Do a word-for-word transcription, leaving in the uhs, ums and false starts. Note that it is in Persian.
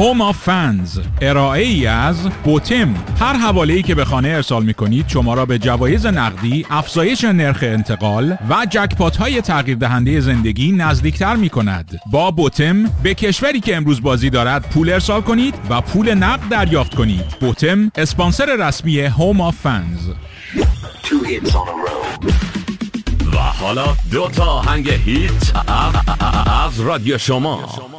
هوم آف فنز، ارائه ای از بوتم. هر حواله‌ای که به خانه ارسال می‌کنید شما را به جوایز نقدی، افزایش نرخ انتقال و جکپات‌های تغییر دهنده زندگی نزدیکتر می‌کند. با بوتم به کشوری که امروز بازی دارد پول ارسال کنید و پول نقد دریافت کنید. بوتم اسپانسر رسمی هوم آف فنز. و حالا دو تا آهنگ هیت از رادیو شما.